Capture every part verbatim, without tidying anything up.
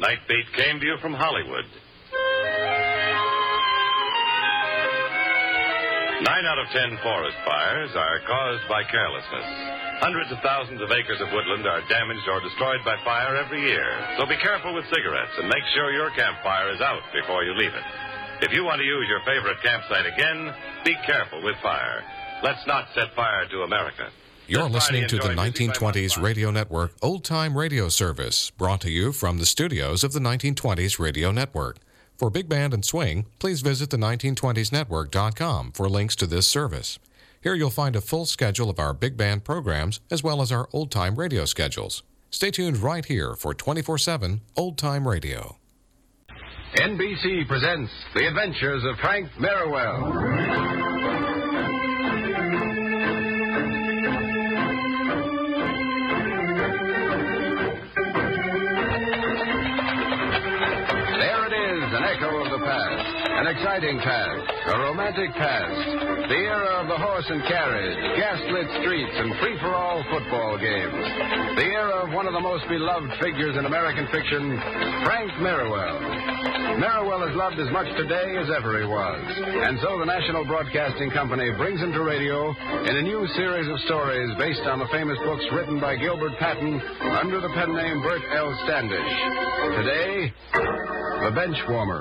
Night Beat came to you from Hollywood. Nine out of ten forest fires are caused by carelessness. Hundreds of thousands of acres of woodland are damaged or destroyed by fire every year. So be careful with cigarettes and make sure your campfire is out before you leave it. If you want to use your favorite campsite again, be careful with fire. Let's not set fire to America. You're listening to the nineteen twenties Radio Network Old Time Radio Service, brought to you from the studios of the nineteen twenties Radio Network. For Big Band and Swing, please visit the nineteen twenties network dot com for links to this service. Here you'll find a full schedule of our Big Band programs as well as our Old Time Radio schedules. Stay tuned right here for twenty-four seven Old Time Radio. N B C presents The Adventures of Frank Merriwell. An echo of the past, an exciting past, a romantic past, the era of the horse and carriage, gas-lit streets, and free-for-all football games. The era of one of the most beloved figures in American fiction, Frank Merriwell. Merriwell is loved as much today as ever he was, and so the National Broadcasting Company brings him to radio in a new series of stories based on the famous books written by Gilbert Patton under the pen name Bert L. Standish. Today, The Benchwarmer.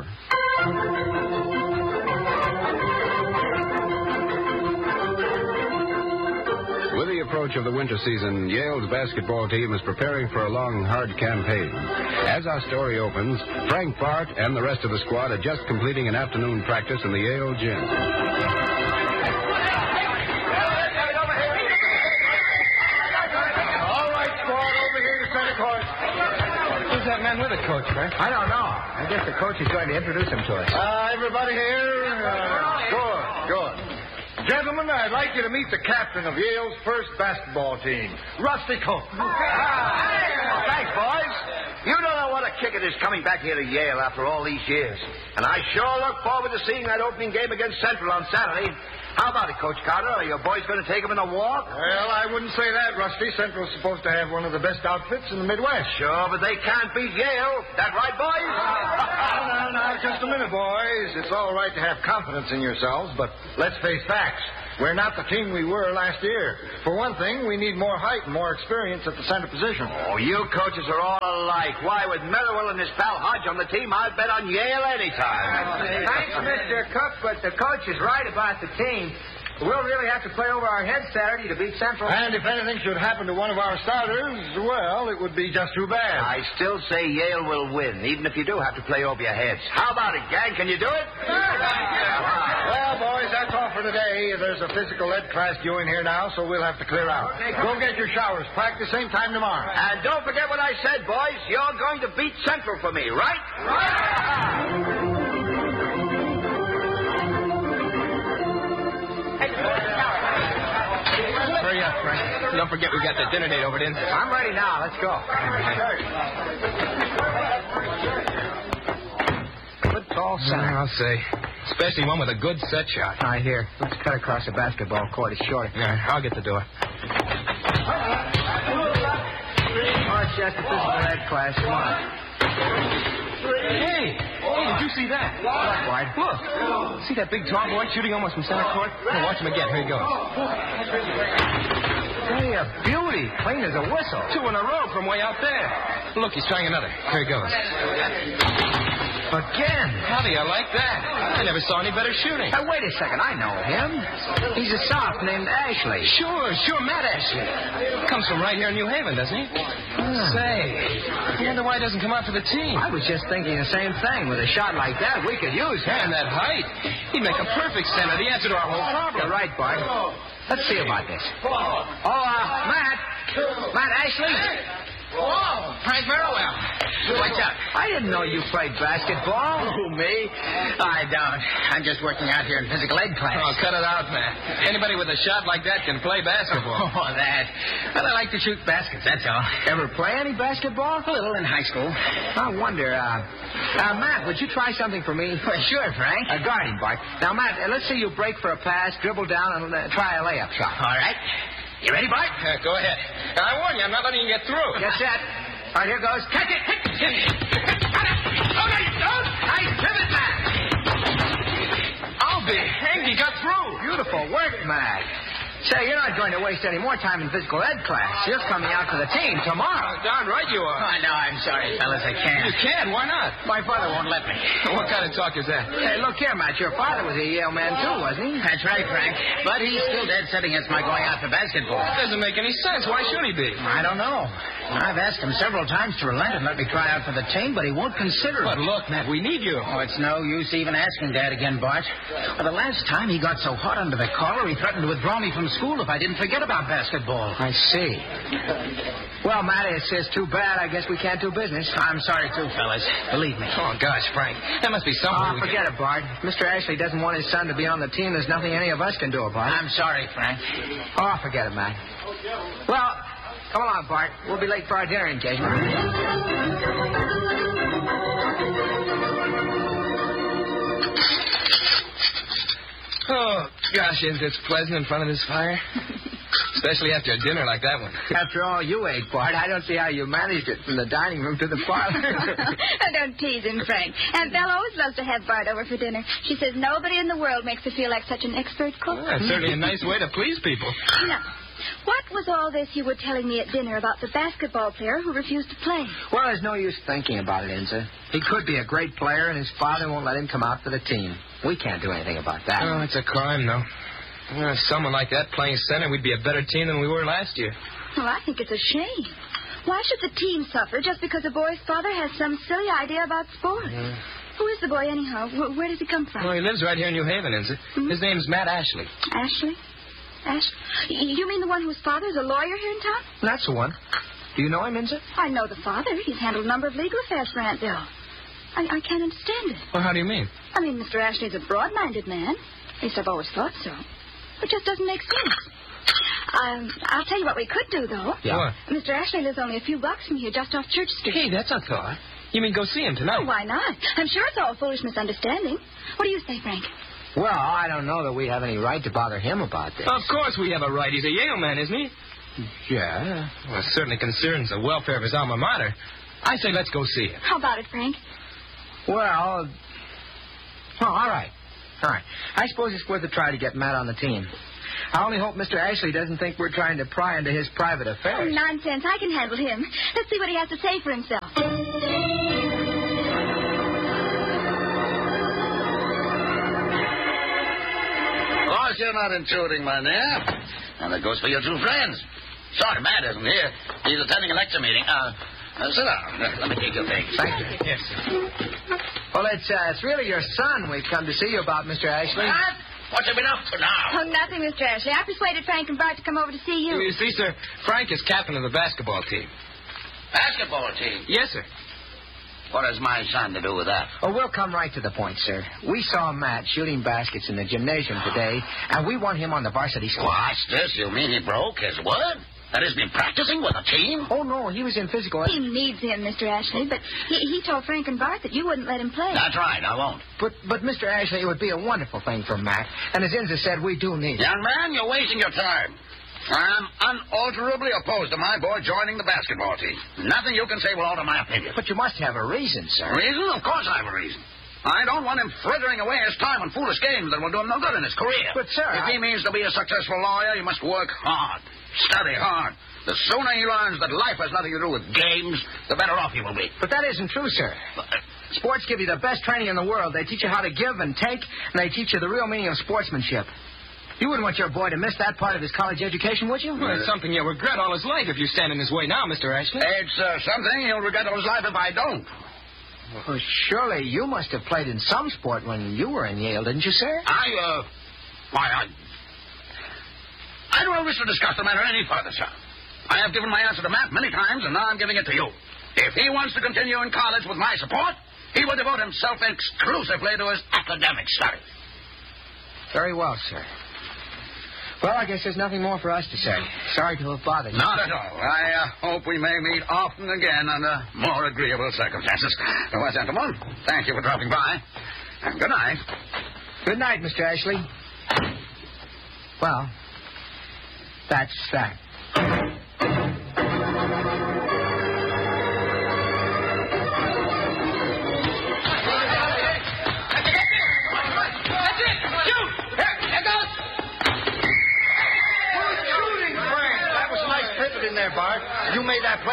With the approach of the winter season, Yale's basketball team is preparing for a long, hard campaign. As our story opens, Frank Bart and the rest of the squad are just completing an afternoon practice in the Yale gym. All right, squad, over here to center court. Who's that man with it, Coach, Frank? I don't know. I guess the coach is going to introduce him to us. Uh, everybody here? Uh, good, good. Gentlemen, I'd like you to meet the captain of Yale's first basketball team, Rusty Cook. Ah, thanks, boys. You don't know what a kick it is coming back here to Yale after all these years. And I sure look forward to seeing that opening game against Central on Saturday. How about it, Coach Carter? Are your boys going to take them in a walk? Well, I wouldn't say that, Rusty. Central's supposed to have one of the best outfits in the Midwest. Sure, but they can't beat Yale. That right, boys? Now, now, just a minute, boys. It's all right to have confidence in yourselves, but let's face facts. We're not the team we were last year. For one thing, we need more height and more experience at the center position. Oh, you coaches are all alike. Why, with Merriwell and his pal Hodge on the team, I'd bet on Yale anytime. Thanks, Mister Cook, but the coach is right about the team. We'll really have to play over our heads Saturday to beat Central. And if anything should happen to one of our starters, well, it would be just too bad. I still say Yale will win, even if you do have to play over your heads. How about it, gang? Can you do it? Well, boys, that's all for today. There's a physical ed class due in here now, so we'll have to clear out. Go get your showers. Practice same time tomorrow. And don't forget what I said, boys. You're going to beat Central for me, right? Right! Hurry up, Frank. Don't forget we got the dinner date over at Instant. I'm ready now. Let's go. Good tall center. I'll say. Especially one with a good set shot. All right, here. Let's cut across the basketball court. It's shorter. Yeah, I'll get the door. Oh, it's just a physical ed class. Come on. Hey! Hey, did you see that? What, White? Look. See that big tall boy shooting almost from center court? Hey, watch him again. Here he goes. Hey, a beauty. Clean as a whistle. Two in a row from way out there. Look, he's trying another. Here he goes. Again. How do you like that? I never saw any better shooting. Hey, wait a second. I know him. He's a soph named Ashley. Sure, sure, Matt Ashley. Comes from right here in New Haven, doesn't he? Ah. Say, I wonder why he doesn't come out for the team. I was just thinking the same thing. With a shot like that, we could use him. And that height. He'd make a perfect center. The answer to our whole problem. You're right, Bart. Let's see about this. Oh, uh, Matt. Matt Ashley. Whoa, Frank Merriwell. Watch out. I didn't know you played basketball. Who, me? I don't. I'm just working out here in physical ed class. Oh, cut it out, man. Anybody with a shot like that can play basketball. Oh, that. Well, I like to shoot baskets, that's all. Ever play any basketball? A little in high school. I wonder, uh, uh, Matt, would you try something for me? Well, sure, Frank. Uh, guard him, Bart. Now, Matt, uh, let's see you break for a pass, dribble down, and uh, try a layup shot. All right. You ready, Bart? Uh, go ahead. Now, I warn you, I'm not letting you get through. Get set. All right, here goes. Catch it. Hit. no, you don't. Nice pivot, Matt. I'll be hanged. He got through. Beautiful work, Matt. Say, you're not going to waste any more time in physical ed class. You're coming out to the team tomorrow. Oh, darn right you are. I know. I'm sorry, fellas. I can't. You can. Why not? My father won't let me. What kind of talk is that? Hey, look here, Matt. Your father was a Yale man, too, wasn't he? That's right, Frank. But he's still dead set against my going out for basketball. That doesn't make any sense. Why should he be? I don't know. I've asked him several times to relent and let me try out for the team, but he won't consider it. But look, Matt, we need you. Oh, it's no use even asking Dad again, Bart. Well, the last time he got so hot under the collar, he threatened to withdraw me from school if I didn't forget about basketball. I see. Well, Matt, it's just too bad. I guess we can't do business. I'm sorry, too, fellas. Believe me. Oh, gosh, Frank. That must be something. Oh, forget it, Bart. Mister Ashley doesn't want his son to be on the team. There's nothing any of us can do about it. I'm sorry, Frank. Oh, forget it, Matt. Well, come along, Bart. We'll be late for our dinner engagement. Oh, gosh, isn't this pleasant in front of this fire? Especially after a dinner like that one. After all you ate, Bart, I don't see how you managed it from the dining room to the parlor. Oh, don't tease him, Frank. Aunt Belle always loves to have Bart over for dinner. She says nobody in the world makes her feel like such an expert cook. Well, that's certainly a nice way to please people. Now, what was all this you were telling me at dinner about the basketball player who refused to play? Well, there's no use thinking about it, Inza. He could be a great player, and his father won't let him come out for the team. We can't do anything about that. Oh, it's a crime, though. Well, if someone like that playing center, we'd be a better team than we were last year. Well, I think it's a shame. Why should the team suffer just because a boy's father has some silly idea about sports? Mm. Who is the boy, anyhow? Where, where does he come from? Well, he lives right here in New Haven, isn't it? Mm-hmm. His name's Matt Ashley. Ashley? Ashley? You mean the one whose father's a lawyer here in town? That's the one. Do you know him, Inza? I know the father. He's handled a number of legal affairs for Aunt Bill. I, I can't understand it. Well, how do you mean? I mean, Mister Ashley's a broad-minded man. At least I've always thought so. It just doesn't make sense. Um, I'll tell you what we could do, though. Yeah. What? Mister Ashley lives only a few blocks from here, just off Church Street. Hey, that's a thought. You mean go see him tonight? Oh, why not? I'm sure it's all a foolish misunderstanding. What do you say, Frank? Well, I don't know that we have any right to bother him about this. Of course we have a right. He's a Yale man, isn't he? Yeah. Well, it certainly concerns the welfare of his alma mater. I say let's go see him. How about it, Frank? Well, oh, all right. All right. I suppose it's worth a try to get Matt on the team. I only hope Mister Ashley doesn't think we're trying to pry into his private affairs. Oh, nonsense. I can handle him. Let's see what he has to say for himself. Of course you're not intruding, my dear. And that goes for your two friends. Sorry, Matt isn't here. He's attending a lecture meeting. Uh, uh, sit down. Let me take your things. Thank you. Yes, sir. Well, it's, uh, it's really your son we've come to see you about, Mister Ashley. What? What have you been up to now? Oh, nothing, Mister Ashley. I persuaded Frank and Bart to come over to see you. You see, sir, Frank is captain of the basketball team. Basketball team? Yes, sir. What has my son to do with that? Oh, we'll come right to the point, sir. We saw Matt shooting baskets in the gymnasium today, and we want him on the varsity squad. What's this? You mean he broke his word? That he's been practicing with a team? Oh, no, he was in physical ed. He needs him, Mister Ashley, but he, he told Frank and Bart that you wouldn't let him play. That's right, I won't. But, but Mister Ashley, it would be a wonderful thing for Matt. And as Inza said, we do need him. Young man, you're wasting your time. I'm unalterably opposed to my boy joining the basketball team. Nothing you can say will alter my opinion. But you must have a reason, sir. Reason? Of course I have a reason. I don't want him frittering away his time on foolish games that will do him no good in his career. But, sir, If I... he means to be a successful lawyer, he must work hard, study hard. The sooner he learns that life has nothing to do with games, the better off he will be. But that isn't true, sir. Sports give you the best training in the world. They teach you how to give and take, and they teach you the real meaning of sportsmanship. You wouldn't want your boy to miss that part of his college education, would you? Well, it's something you'll regret all his life if you stand in his way now, Mister Ashley. It's uh, something he'll regret all his life if I don't. Well, surely you must have played in some sport when you were in Yale, didn't you, sir? I, uh, why, I... I don't wish to discuss the matter any further, sir. I have given my answer to Matt many times, and now I'm giving it to you. If he wants to continue in college with my support, he will devote himself exclusively to his academic study. Very well, sir. Well, I guess there's nothing more for us to say. Sorry to have bothered you. Not at all. I uh, hope we may meet often again under more agreeable circumstances. Well, gentlemen, thank you for dropping by. And good night. Good night, Mister Ashley. Well, that's that.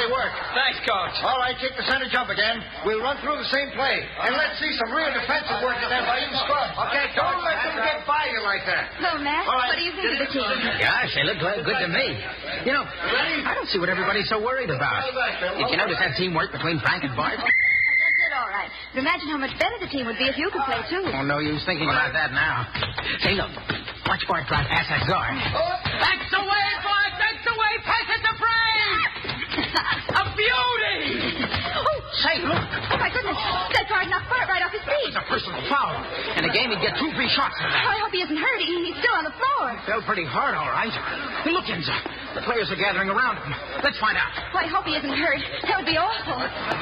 play work. Thanks, Coach. All right, kick the center jump again. We'll run through the same play. And let's see some real defensive work in there by you scrubs. Okay, don't let them get by you like that. Well, Matt, All right. what do you think of the team? Gosh, they look good to me. You know, I don't see what everybody's so worried about. Did you notice that teamwork between Frank and Bart? All right. But imagine how much better the team would be if you could play, too. Oh, no use thinking about that now. Say, look. Watch Bart drive past that guard. That's the way, Bart. That's the way. Pass it to Frank. A beauty. Oh, Say, look. oh, my goodness. That guard knocked Bart right off his feet. It's a personal foul. In the game, he'd get two free shots for Oh, that. I hope he isn't hurt. He, he's still on the floor. Fell pretty hard, all right. Hey, look, Enzo. The players are gathering around him. Let's find out. Well, I hope he isn't hurt. That would be awful.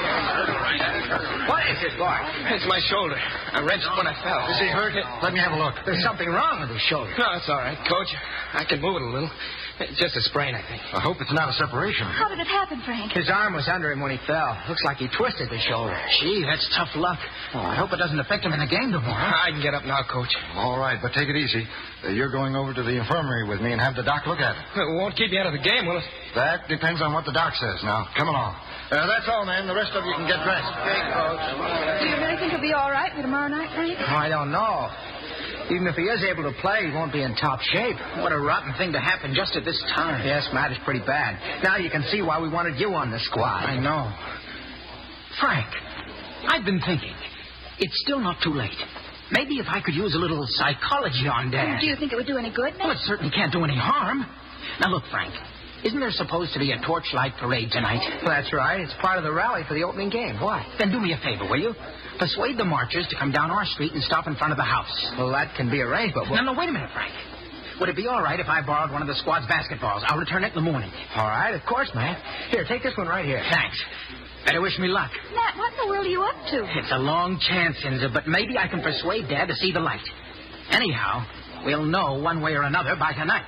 What is it, Bart? It's my shoulder. I wrenched when I fell. Is he hurt? Let me have a look. There's something wrong with his shoulder. No, it's all right, Coach. I can move it a little. It's just a sprain, I think. I hope it's not a separation. How did it happen, Frank? His arm was under him when he fell. Looks like he twisted the shoulder. Gee, that's tough luck. Oh, I hope it doesn't affect him in the game tomorrow. I can get up now, Coach. All right, but take it easy. Uh, you're going over to the infirmary with me and have the doc look at it. It won't keep you out of the game, will it? That depends on what the doc says. Now, come along. Uh, that's all, man. The rest of you can get dressed. Okay, Coach. Do you really think he'll be all right for tomorrow night, Frank? Oh, I don't know. Even if he is able to play, he won't be in top shape. What a rotten thing to happen just at this time. Yes, Matt, it's pretty bad. Now you can see why we wanted you on the squad. I know. Frank, I've been thinking. It's still not too late. Maybe if I could use a little psychology on Dad. Do you think it would do any good, Well, Matt? it certainly can't do any harm. Now, look, Frank. Isn't there supposed to be a torchlight parade tonight? Well, that's right. It's part of the rally for the opening game. Why? Then do me a favor, will you? Persuade the marchers to come down our street and stop in front of the house. Well, that can be arranged, but... No, no, wait a minute, Frank. Would it be all right if I borrowed one of the squad's basketballs? I'll return it in the morning. All right, of course, man. Here, take this one right here. Thanks. Better wish me luck. Matt, what in the world are you up to? It's a long chance, Enza, but maybe I can persuade Dad to see the light. Anyhow, we'll know one way or another by tonight.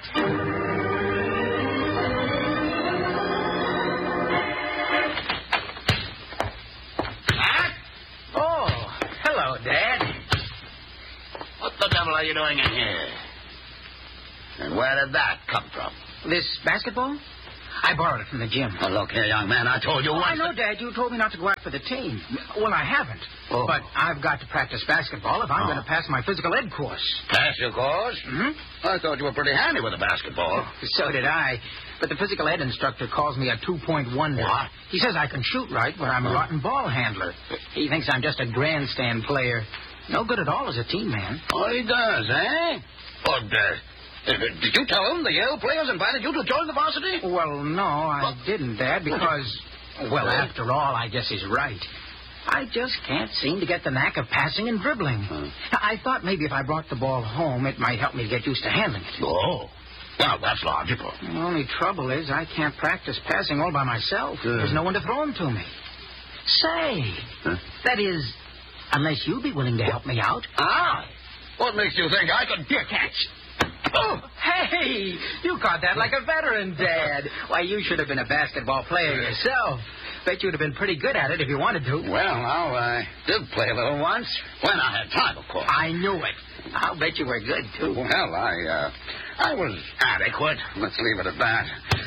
Oh, hello, Dad. What the devil are you doing in here? And where did that come from? This basketball? I borrowed it from the gym. Oh, look here, young man. I told you Oh, once. I know, that- Dad. You told me not to go out for the team. Well, I haven't. Oh. But I've got to practice basketball if I'm Oh. going to pass my physical ed course. Pass your course? Hmm? I thought you were pretty handy with a basketball. So did I. But the physical ed instructor calls me a two-point wonder. What? He says I can shoot right, but I'm a rotten ball handler. He thinks I'm just a grandstand player. No good at all as a team man. Oh, he does, eh? Oh, uh, did you tell him the Yale players invited you to join the varsity? Well, no, I didn't, Dad, because, well, after all, I guess he's right. I just can't seem to get the knack of passing and dribbling. Hmm. I thought maybe if I brought the ball home, it might help me to get used to handling it. Oh. Well, that's logical. The only trouble is I can't practice passing all by myself. Hmm. There's no one to throw them to me. Say, Huh? that is, unless you'd be willing to help me out. Ah. What makes you think I could... Here, catch. Oh, hey! You caught that like a veteran, Dad. Why, you should have been a basketball player yourself. Bet you'd have been pretty good at it if you wanted to. Well, now, I did play a little once. When I had time, of course. I knew it. I'll bet you were good, too. Well, I, uh, I was adequate. Let's leave it at that.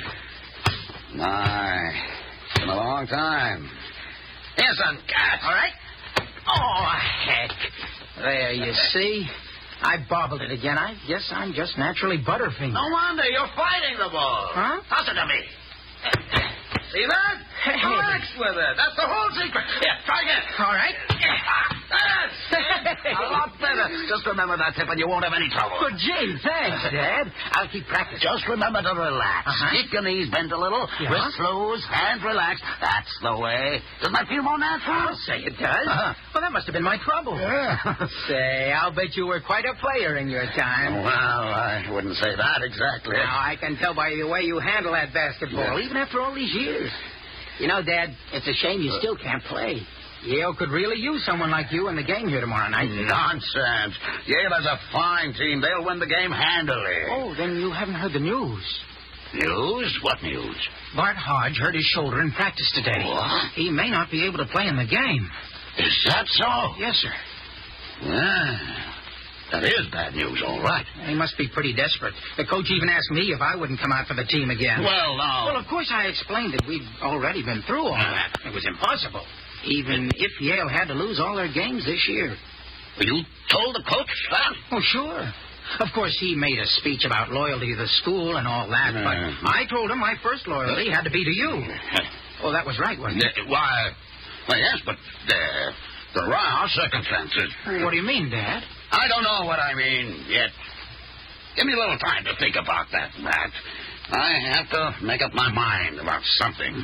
My, it's been a long time. Here's some catch. All right? Oh, heck. There, you see? I bobbled it again. I guess I'm just naturally Butterfinger. No wonder you're fighting the ball. Huh? Toss it to me. See that? Hey. Relax with it. That's the whole secret. Here, try again. All right. That's it. A lot better. Just remember that tip and you won't have any trouble. Good gee, thanks, Dad. I'll keep practicing. Just remember to relax. Uh-huh. Keep your knees bent a little. Yeah. Wrist loose, hands relaxed. That's the way. Doesn't that feel more natural? I'll say it does. Uh-huh. Well, that must have been my trouble. Yeah. Say, I'll bet you were quite a player in your time. Well, I wouldn't say that exactly. Now, I can tell by the way you handle that basketball, Yeah. even after all these years. You know, Dad, it's a shame you still can't play. Yale could really use someone like you in the game here tomorrow night. Nonsense. Yale has a fine team. They'll win the game handily. Oh, then you haven't heard the news. News? What news? Bart Hodge hurt his shoulder in practice today. What? He may not be able to play in the game. Is that so? Yes, sir. Yeah. That is bad news, all right. He must be pretty desperate. The coach even asked me if I wouldn't come out for the team again. Well, now... Well, of course I explained that we'd already been through all that. It was impossible. Even if Yale had to lose all their games this year. You told the coach that? Oh, sure. Of course, he made a speech about loyalty to the school and all that, but uh, I told him my first loyalty had to be to you. Well, that was right, wasn't it? Uh, why, well, yes, but uh, there are circumstances. What do you mean, Dad? I don't know what I mean yet. Give me a little time to think about that, Matt. I have to make up my mind about something.